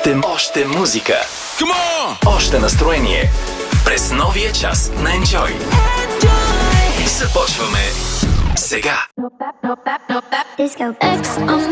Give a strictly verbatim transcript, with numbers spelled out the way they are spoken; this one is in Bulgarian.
Още, още музика. Още настроение. През новия час на Enjoy. Започваме сега. Disco X on